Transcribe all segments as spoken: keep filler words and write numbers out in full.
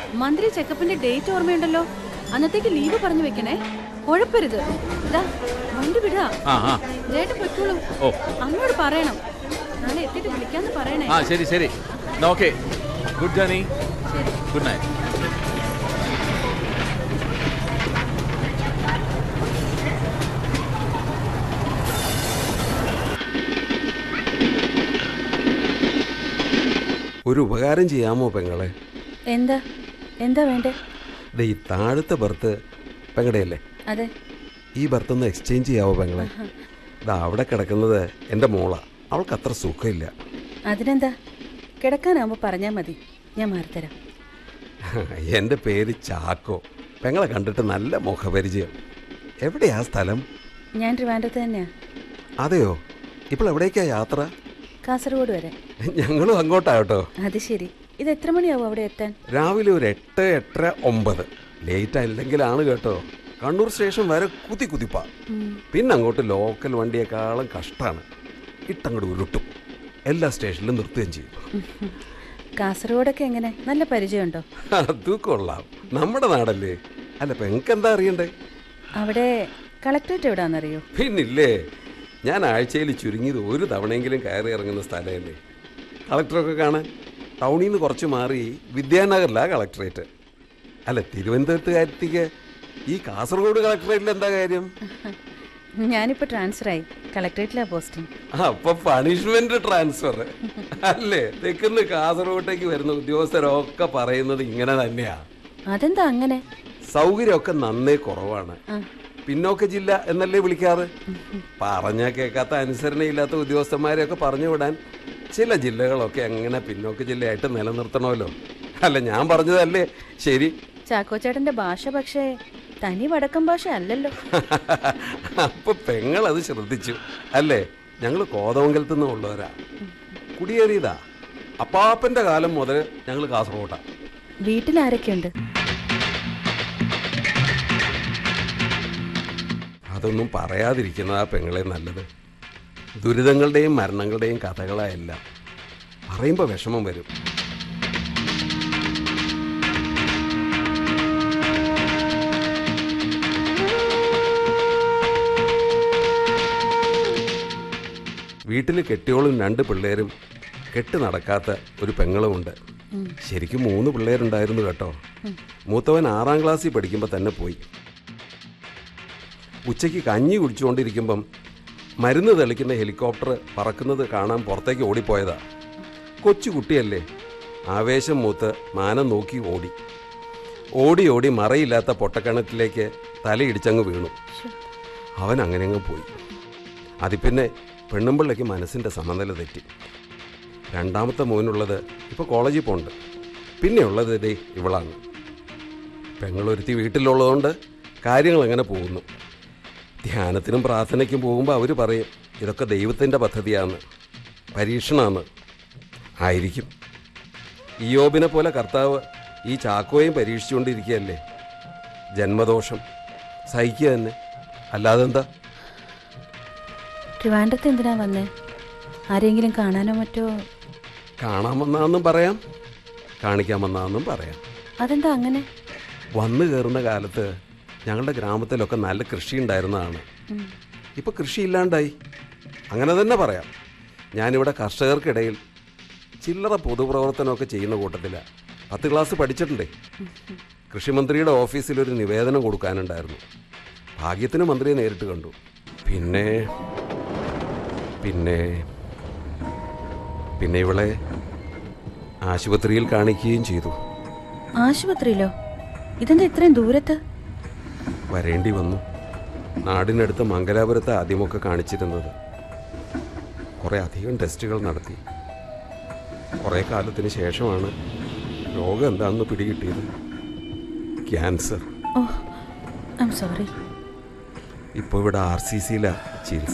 മന്ത്രി ചെക്കപ്പിന്റെ ഡേറ്റ് ഓർമ്മയുണ്ടല്ലോ, അന്നത്തേക്ക് ലീവ് പറഞ്ഞു വെക്കണേ. കുഴപ്പരുത്. വണ്ടി വിടാ. ചേട്ടൻ പൊയ്ക്കോളൂ. അമ്മയോട് പറയണം, നാളെ എത്തിയിട്ട് വിളിക്കാന്ന് പറയണേ. ശരി ശരി. Okay, good journey. Good night. ഒരു ഉപകാരം ചെയ്യാമോ പെങ്ങളെ? എന്താ എന്താ വേണ്ടേ? ഈ താഴത്തെ ബർത്ത് പെങ്ങടെയല്ലേ? അതെ. ഈ ബർത്തൊന്ന് എക്സ്ചേഞ്ച് ചെയ്യാവോ പെങ്ങളെ? ഇതാ അവിടെ കിടക്കുന്നത് എൻ്റെ മോളാ, അവൾക്ക് അത്ര സുഖമില്ല. അതിനെന്താ, കിടക്കാനാവുമ്പോൾ പറഞ്ഞാൽ മതി, ഞാൻ മാറിത്തരാം. എൻ്റെ പേര് ചാക്കോ. പെങ്ങളെ കണ്ടിട്ട് നല്ല മുഖപരിചയം. എവിടെയാ സ്ഥലം? ഞാൻ ട്രിവാൻഡ്രത്ത് തന്നെയാ. അതെയോ? ഇപ്പോൾ എവിടേക്കാ യാത്ര? കാസർഗോഡ് വരെ. ഞങ്ങളും അങ്ങോട്ടാട്ടോ. അത് ശരി. ഇത് എത്ര മണിയാവും അവിടെ എത്താൻ? രാവിലെ ഒരു എട്ട് എട്ടര ഒമ്പത്. ലേറ്റ് ആയില്ലെങ്കിലാണ് കേട്ടോ. കണ്ണൂർ സ്റ്റേഷൻ വരെ കുതി കുതിപ്പാ. പിന്നെ അങ്ങോട്ട് ലോക്കൽ വണ്ടിയേക്കാളും കഷ്ടമാണ്. ഇട്ടങ്ങോട്ട് ഉരുട്ടും, എല്ലാ സ്റ്റേഷനിലും നിർത്തുകയും ചെയ്യും. കാസർഗോഡൊക്കെ എങ്ങനെ, നല്ല പരിചയമുണ്ടോ? അത് കൊള്ളാം, നമ്മുടെ നാടല്ലേ. അല്ല പെങ്ങൾക്ക് എന്താ അറിയണ്ടേ? അവിടെ കളക്ടറേറ്റ് എവിടാന്നറിയോ? പിന്നില്ലേ, ഞാൻ ആഴ്ചയിൽ ചുരുങ്ങിയത് ഒരു തവണയെങ്കിലും കയറി ഇറങ്ങുന്ന സ്ഥലമല്ലേ കളക്ടറൊക്കെ കാണാൻ. ടൗണിൽ നിന്ന് കുറച്ച് മാറി വിദ്യാനഗറിലാണ് കളക്ടറേറ്റ്. അല്ല തിരുവനന്തപുരത്തുകാരത്തേക്ക് ഈ കാസർഗോഡ് കളക്ടറേറ്റിൽ എന്താ കാര്യം? ഞാനിപ്പോൾ ട്രാൻസ്ഫർ ആയി, കളക്ടറേറ്റിലാണ് പോസ്റ്റിംഗ്. അപ്പൊ പണിഷ്മെന്റ് ട്രാൻസ്ഫർ അല്ലേ? തെക്കുന്ന് കാസർഗോട്ടേക്ക് വരുന്ന ഉദ്യോഗസ്ഥരൊക്കെ പറയുന്നത് ഇങ്ങനെ തന്നെയാ. അതെന്താ അങ്ങനെ? സൗകര്യമൊക്കെ നന്നേ കുറവാണ്. പിന്നോക്ക ജില്ല എന്നല്ലേ വിളിക്കാറ്. പറഞ്ഞാ കേൾക്കാത്ത അനുസരണയില്ലാത്ത ഉദ്യോഗസ്ഥന്മാരെയൊക്കെ പറഞ്ഞു വിടാൻ ചില ജില്ലകളൊക്കെ അങ്ങനെ പിന്നോക്ക ജില്ലയായിട്ട് നിലനിർത്തണമല്ലോ. അല്ല ഞാൻ പറഞ്ഞതല്ലേ ശരി? ചാക്കോച്ചേട്ടന്റെ ഭാഷ പക്ഷേ തനി വടക്കൻ ഭാഷ അല്ലല്ലോ. അപ്പൊ പെങ്ങൾ അത് ശ്രദ്ധിച്ചു അല്ലേ? ഞങ്ങൾ കോതമംഗലത്തു നിന്നുള്ളവരാ, കുടിയേറിയതാ. അപ്പാപ്പന്റെ കാലം മുതൽ ഞങ്ങൾ കാസർഗോട്ടാ. വീട്ടിൽ ആരൊക്കെയുണ്ട്? അതൊന്നും പറയാതിരിക്കുന്നതാ പെങ്ങളെ നല്ലത്. ദുരിതങ്ങളുടെയും മരണങ്ങളുടെയും കഥകളായെല്ലാം പറയുമ്പോൾ വിഷമം വരും. വീട്ടിൽ കെട്ടിയോളും രണ്ട് പിള്ളേരും, കെട്ട് നടക്കാത്ത ഒരു പെങ്ങളുമുണ്ട്. ശരിക്കും മൂന്ന് പിള്ളേരുണ്ടായിരുന്നു കേട്ടോ. മൂത്തവൻ ആറാം ക്ലാസ്സിൽ പഠിക്കുമ്പോൾ തന്നെ പോയി. ഉച്ചയ്ക്ക് കഞ്ഞി കുടിച്ചുകൊണ്ടിരിക്കുമ്പം മരുന്ന് തെളിക്കുന്ന ഹെലികോപ്റ്റർ പറക്കുന്നത് കാണാൻ പുറത്തേക്ക് ഓടിപ്പോയതാ. കൊച്ചുകുട്ടിയല്ലേ, ആവേശം മൂത്ത് മാനം നോക്കി ഓടി ഓടി ഓടി മറയില്ലാത്ത പൊട്ടക്കിണറ്റിലേക്ക് തലയിടിച്ചങ്ങ് വീണു. അവൻ അങ്ങനെ അങ്ങ് പോയി. അതിപ്പിന്നെ പെണ്ണുമ്പിള്ളയ്ക്ക് മനസ്സിൻ്റെ സമനില തെറ്റി. രണ്ടാമത്തെ മോനുള്ളത് ഇപ്പോൾ കോളേജിൽ പോകുന്നുണ്ട്. പിന്നെയുള്ളത് ഇതേ ഇവളാണ്. പെങ്ങളൊരുത്തി വീട്ടിലുള്ളതുകൊണ്ട് കാര്യങ്ങൾ എങ്ങനെ പോകുന്നു. ധ്യാനത്തിനും പ്രാർത്ഥനയ്ക്കും പോകുമ്പോൾ അവർ പറയും ഇതൊക്കെ ദൈവത്തിൻ്റെ പദ്ധതിയാണ്, പരീക്ഷണമാണ്. ആയിരിക്കും. ഇയ്യോബിനെ പോലെ കർത്താവ് ഈ ചാക്കോയും പരീക്ഷിച്ചുകൊണ്ടിരിക്കുകയല്ലേ. ജന്മദോഷം സഹിക്കുക തന്നെ, അല്ലാതെന്താ. ട്രിവാൻഡ്രത്ത് എന്തിനാ വന്നേ? ആരെങ്കിലും കാണാനോ മറ്റോ? കാണാൻ വന്നാന്നും പറയാം, കാണിക്കാൻ വന്നാന്നും പറയാം. അതെന്താ അങ്ങനെ? വന്നു കയറുന്ന കാലത്ത് ഞങ്ങളുടെ ഗ്രാമത്തിലൊക്കെ നല്ല കൃഷി ഉണ്ടായിരുന്നതാണ്. ഇപ്പോൾ കൃഷിയില്ലാണ്ടായി, അങ്ങനെ തന്നെ പറയാം. ഞാനിവിടെ കർഷകർക്കിടയിൽ ചില്ലറ പൊതുപ്രവർത്തനമൊക്കെ ചെയ്യുന്ന കൂട്ടത്തിലാണ്. പത്ത് ക്ലാസ് പഠിച്ചിട്ടുണ്ടേ. കൃഷിമന്ത്രിയുടെ ഓഫീസിലൊരു നിവേദനം കൊടുക്കാനുണ്ടായിരുന്നു. ഭാഗ്യത്തിന് മന്ത്രിയെ നേരിട്ട് കണ്ടു. പിന്നെ പിന്നെ പിന്നെ ഇവളെ ആശുപത്രിയിൽ കാണിക്കുകയും ചെയ്തു. ആശുപത്രിയിലോ? ഇതെന്താ ഇത്രയും ദൂരത്ത്? വരേണ്ടി വന്നു. നാടിനടുത്ത് മംഗലാപുരത്ത് ആദ്യമൊക്കെ കാണിച്ചിരുന്നത്. കുറേ അധികം ടെസ്റ്റുകൾ നടത്തി. കുറേ കാലത്തിന് ശേഷമാണ് രോഗം എന്താണെന്ന് പിടികിട്ടിയത്. Cancer. Oh, I am sorry. ഇപ്പോൾ ഇവിടെ ആർ സി സിയിലാണ് ചികിത്സ.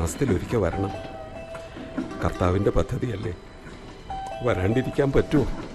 മാസത്തിലൊരിക്കൽ വരണം. കർത്താവിൻ്റെ പദ്ധതിയല്ലേ, വരാണ്ടിരിക്കാൻ പറ്റുമോ?